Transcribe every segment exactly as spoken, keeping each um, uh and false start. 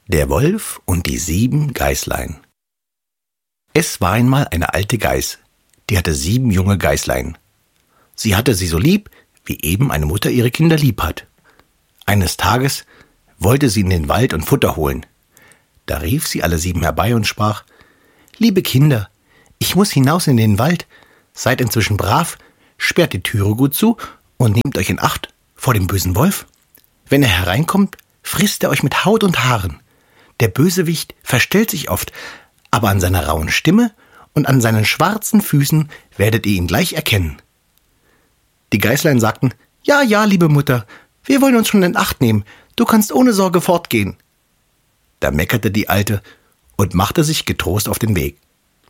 Der Wolf und die sieben Geißlein. Es war einmal eine alte Geiß, die hatte sieben junge Geißlein. Sie hatte sie so lieb, wie eben eine Mutter ihre Kinder lieb hat. Eines Tages wollte sie in den Wald und Futter holen. Da rief sie alle sieben herbei und sprach: »Liebe Kinder, ich muss hinaus in den Wald. Seid inzwischen brav, sperrt die Türe gut zu und nehmt euch in Acht vor dem bösen Wolf. Wenn er hereinkommt, frisst er euch mit Haut und Haaren. Der Bösewicht verstellt sich oft, aber an seiner rauen Stimme und an seinen schwarzen Füßen werdet ihr ihn gleich erkennen.« Die Geißlein sagten: »Ja, ja, liebe Mutter, wir wollen uns schon in Acht nehmen. Du kannst ohne Sorge fortgehen.« Da meckerte die Alte und machte sich getrost auf den Weg.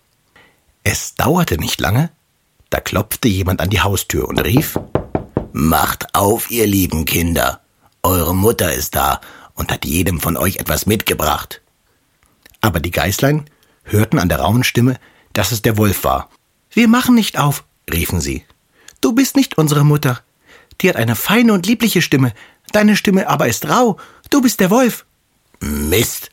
Es dauerte nicht lange, da klopfte jemand an die Haustür und rief: »Macht auf, ihr lieben Kinder, eure Mutter ist da und hat jedem von euch etwas mitgebracht.« Aber die Geißlein hörten an der rauen Stimme, dass es der Wolf war. »Wir machen nicht auf«, riefen sie. »Du bist nicht unsere Mutter. Die hat eine feine und liebliche Stimme, deine Stimme aber ist rau. Du bist der Wolf.« »Mist!«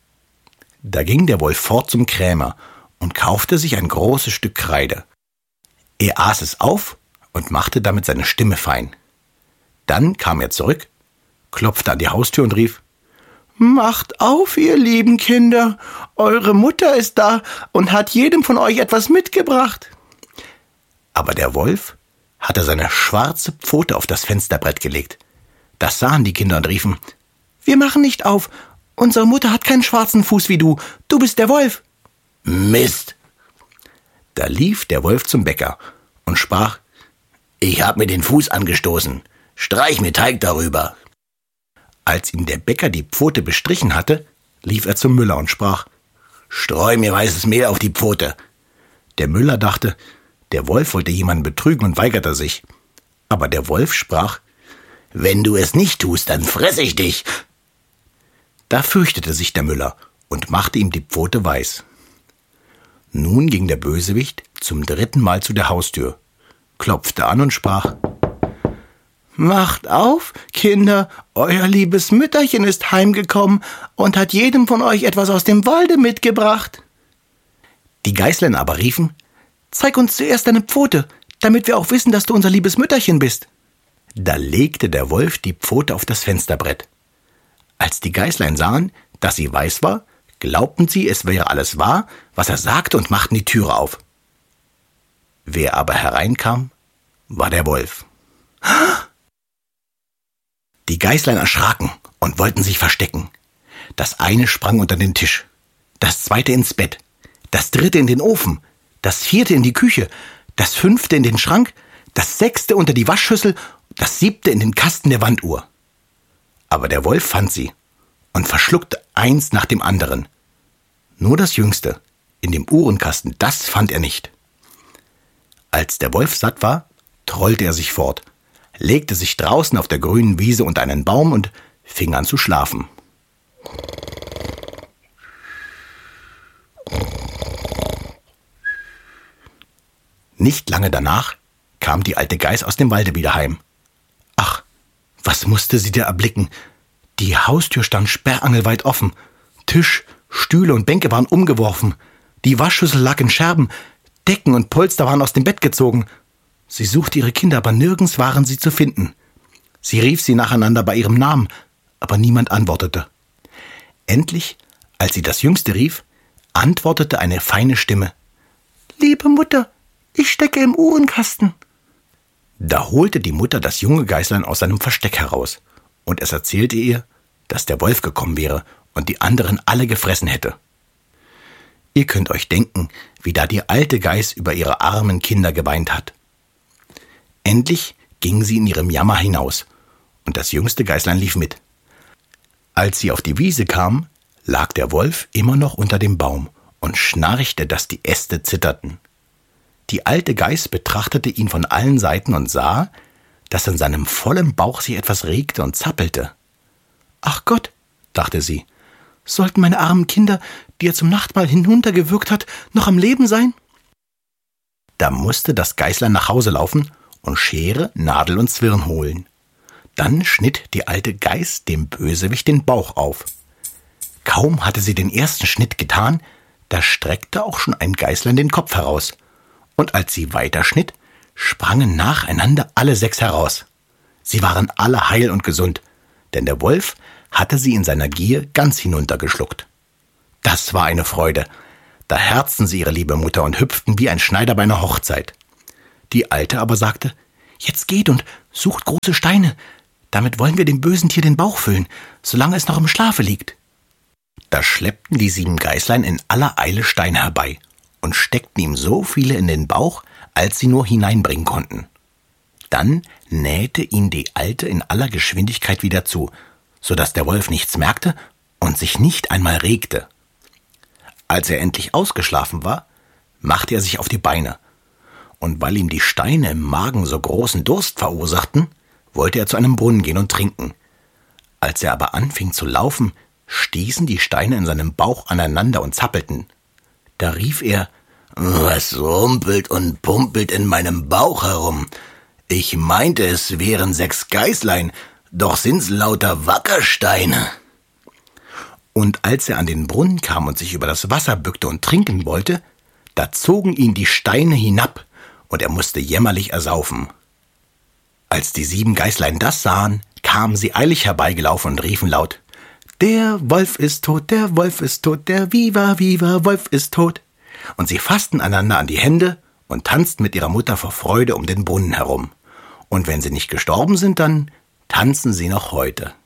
Da ging der Wolf fort zum Krämer und kaufte sich ein großes Stück Kreide. Er aß es auf und machte damit seine Stimme fein. Dann kam er zurück, klopfte an die Haustür und rief: »Macht auf, ihr lieben Kinder, eure Mutter ist da und hat jedem von euch etwas mitgebracht.« Aber der Wolf hatte seine schwarze Pfote auf das Fensterbrett gelegt. Das sahen die Kinder und riefen: »Wir machen nicht auf, unsere Mutter hat keinen schwarzen Fuß wie du, du bist der Wolf.« »Mist!« Da lief der Wolf zum Bäcker und sprach: »Ich hab mir den Fuß angestoßen, streich mir Teig darüber.« Als ihm der Bäcker die Pfote bestrichen hatte, lief er zum Müller und sprach: »Streu mir weißes Mehl auf die Pfote.« Der Müller dachte, der Wolf wollte jemanden betrügen und weigerte sich. Aber der Wolf sprach: »Wenn du es nicht tust, dann fress ich dich.« Da fürchtete sich der Müller und machte ihm die Pfote weiß. Nun ging der Bösewicht zum dritten Mal zu der Haustür, klopfte an und sprach: »Macht auf, Kinder, euer liebes Mütterchen ist heimgekommen und hat jedem von euch etwas aus dem Walde mitgebracht.« Die Geißlein aber riefen: »Zeig uns zuerst deine Pfote, damit wir auch wissen, dass du unser liebes Mütterchen bist.« Da legte der Wolf die Pfote auf das Fensterbrett. Als die Geißlein sahen, dass sie weiß war, glaubten sie, es wäre alles wahr, was er sagte, und machten die Türe auf. Wer aber hereinkam, war der Wolf. Die Geißlein erschraken und wollten sich verstecken. Das eine sprang unter den Tisch, das zweite ins Bett, das dritte in den Ofen, das vierte in die Küche, das fünfte in den Schrank, das sechste unter die Waschschüssel, das siebte in den Kasten der Wanduhr. Aber der Wolf fand sie und verschluckte eins nach dem anderen. Nur das Jüngste, in dem Uhrenkasten, das fand er nicht. Als der Wolf satt war, trollte er sich fort, legte sich draußen auf der grünen Wiese unter einen Baum und fing an zu schlafen. Nicht lange danach kam die alte Geiß aus dem Walde wieder heim. Ach, was musste sie da erblicken? Die Haustür stand sperrangelweit offen. Tisch, Stühle und Bänke waren umgeworfen. Die Waschschüssel lag in Scherben. Decken und Polster waren aus dem Bett gezogen. Sie suchte ihre Kinder, aber nirgends waren sie zu finden. Sie rief sie nacheinander bei ihrem Namen, aber niemand antwortete. Endlich, als sie das Jüngste rief, antwortete eine feine Stimme: »Liebe Mutter, ich stecke im Uhrenkasten.« Da holte die Mutter das junge Geißlein aus seinem Versteck heraus, und es erzählte ihr, dass der Wolf gekommen wäre und die anderen alle gefressen hätte. Ihr könnt euch denken, wie da die alte Geiß über ihre armen Kinder geweint hat. Endlich ging sie in ihrem Jammer hinaus, und das jüngste Geißlein lief mit. Als sie auf die Wiese kam, lag der Wolf immer noch unter dem Baum und schnarchte, dass die Äste zitterten. Die alte Geiß betrachtete ihn von allen Seiten und sah, dass in seinem vollen Bauch sich etwas regte und zappelte. »Ach Gott«, dachte sie, »sollten meine armen Kinder, die er zum Nachtmahl hinuntergewürgt hat, noch am Leben sein?« Da musste das Geißlein nach Hause laufen und Schere, Nadel und Zwirn holen. Dann schnitt die alte Geiß dem Bösewicht den Bauch auf. Kaum hatte sie den ersten Schnitt getan, da streckte auch schon ein Geißlein den Kopf heraus. Und als sie weiterschnitt, sprangen nacheinander alle sechs heraus. Sie waren alle heil und gesund, denn der Wolf hatte sie in seiner Gier ganz hinuntergeschluckt. Das war eine Freude. Da herzten sie ihre liebe Mutter und hüpften wie ein Schneider bei einer Hochzeit. Die Alte aber sagte: »Jetzt geht und sucht große Steine. Damit wollen wir dem bösen Tier den Bauch füllen, solange es noch im Schlafe liegt.« Da schleppten die sieben Geißlein in aller Eile Steine herbei und steckten ihm so viele in den Bauch, als sie nur hineinbringen konnten. Dann nähte ihn die Alte in aller Geschwindigkeit wieder zu, so dass der Wolf nichts merkte und sich nicht einmal regte. Als er endlich ausgeschlafen war, machte er sich auf die Beine, und weil ihm die Steine im Magen so großen Durst verursachten, wollte er zu einem Brunnen gehen und trinken. Als er aber anfing zu laufen, stießen die Steine in seinem Bauch aneinander und zappelten. Da rief er: »Was rumpelt und pumpelt in meinem Bauch herum? Ich meinte, es wären sechs Geißlein, doch sind's lauter Wackersteine.« Und als er an den Brunnen kam und sich über das Wasser bückte und trinken wollte, da zogen ihn die Steine hinab, und er musste jämmerlich ersaufen. Als die sieben Geißlein das sahen, kamen sie eilig herbeigelaufen und riefen laut: »Der Wolf ist tot, der Wolf ist tot, der Viva, Viva, Wolf ist tot.« Und sie fassten einander an die Hände und tanzten mit ihrer Mutter vor Freude um den Brunnen herum. Und wenn sie nicht gestorben sind, dann tanzen sie noch heute.